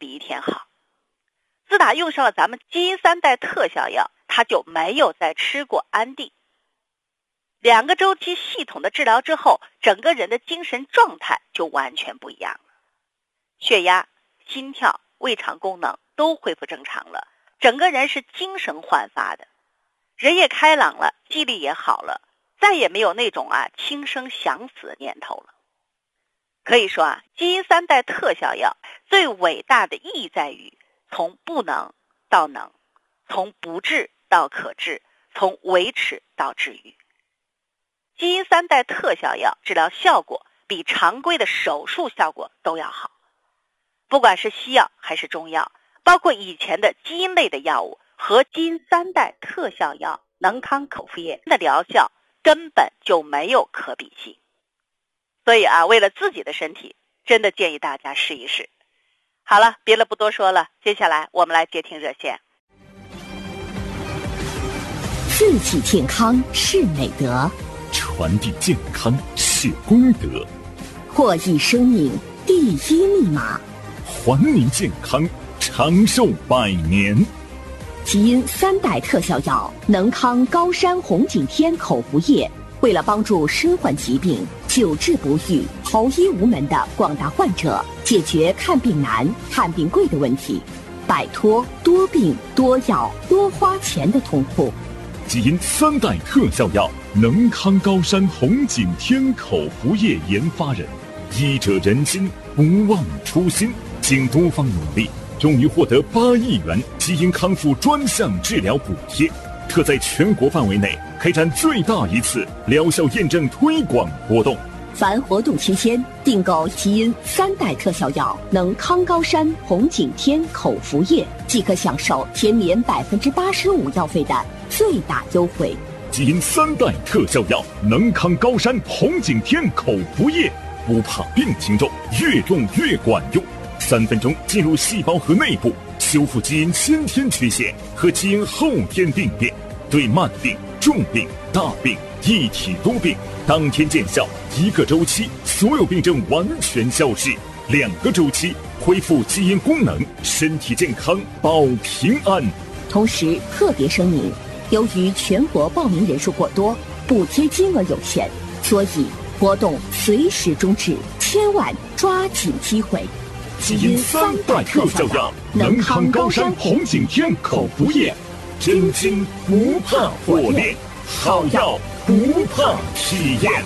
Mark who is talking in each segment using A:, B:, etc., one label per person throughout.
A: 比一天好。自打用上了咱们基因3代特效药，他就没有再吃过安定。2个周期系统的治疗之后，整个人的精神状态就完全不一样了，血压、心跳、胃肠功能都恢复正常了，整个人是精神焕发的，人也开朗了，记忆力也好了，再也没有那种轻生想死的念头了。可以说基因3代特效药最伟大的意义在于从不能到能，从不治到可治，从维持到治愈。基因3代特效药治疗效果比常规的手术效果都要好，不管是西药还是中药，包括以前的基因类的药物和基因3代特效药能康口服液的疗效根本就没有可比性。所以为了自己的身体，真的建议大家试一试。好了，别的不多说了，接下来我们来接听热线。
B: 自己健康是美德，
C: 传递健康是功德，
B: 获益生命第一密码，
C: 还您健康长寿100年。
B: 基因3代特效药能康高山红景天口服液，为了帮助身患疾病、久治不愈、求医无门的广大患者解决看病难、看病贵的问题，摆脱多病多药多花钱的痛苦。
C: 基因3代特效药能康高山红景天口服液研发人，医者仁心，不忘初心，经多方努力，终于获得8亿元基因康复专项治疗补贴，特在全国范围内开展最大一次疗效验证推广活动。
B: 凡活动期间订购基因3代特效药能康高山红景天口服液，即可享受全免85%药费的最大优惠。
C: 基因3代特效药能康高山红景天口服液，不怕病情重，越用越管用，3分钟进入细胞核内部，修复基因先天缺陷和基因后天病变，对慢病、重病、大病、一体多病当天见效，1个周期所有病症完全消失，2个周期恢复基因功能，身体健康保平安。
B: 同时特别声明，由于全国报名人数过多，补贴金额有限，所以活动随时终止，千万抓紧机会。
C: 基因3代特效药能康高山红景天口服液，真金不怕火炼，好药不怕体验。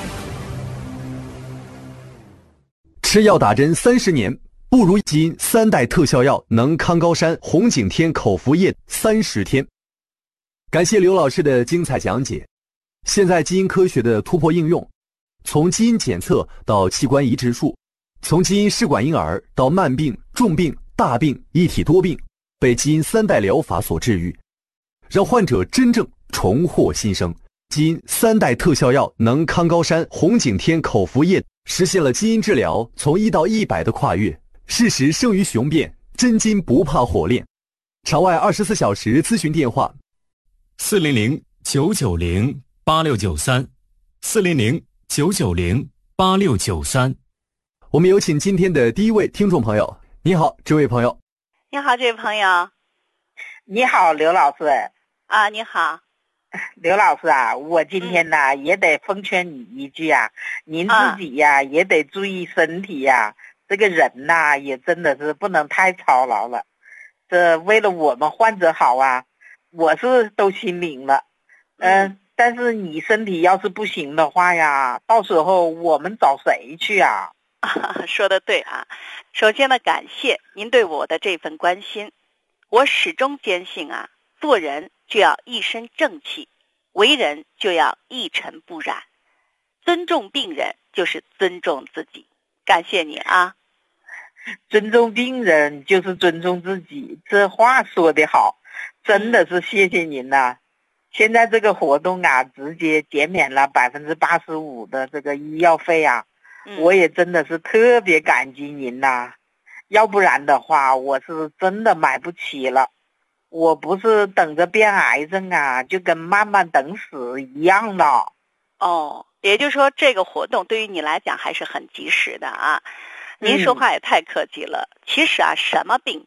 D: 吃药打针30年，不如基因3代特效药能康高山红景天口服液30天。感谢刘老师的精彩讲解。现在基因科学的突破应用，从基因检测到器官移植术，从基因试管婴儿到慢病、重病、大病、一体多病，被基因3代疗法所治愈，让患者真正重获新生。基因3代特效药能康高山红景天口服液实现了基因治疗从1到100的跨越，事实胜于雄辩，真金不怕火炼。场外24小时咨询电话
C: 400-990-8693，400-990-8693。
D: 我们有请今天的第一位听众朋友。你好，这位朋友。
A: 你好，这位朋友。
E: 你好，刘老师。
A: 你好。
E: 刘老师我今天也得奉劝你一句您自己也得注意身体这个人也真的是不能太操劳了。这为了我们患者好我是都心领了。但是你身体要是不行的话到时候我们找谁去
A: 说得对首先呢，感谢您对我的这份关心。我始终坚信做人就要一身正气，为人就要一尘不染，尊重病人就是尊重自己。感谢你
E: 尊重病人就是尊重自己，这话说得好，真的是谢谢您现在这个活动直接减免了85%的这个医药费我也真的是特别感激您要不然的话我是真的买不起了。我不是等着变癌症就跟慢慢等死一样的。
A: 也就是说这个活动对于你来讲还是很及时的您说话也太客气了。其实什么病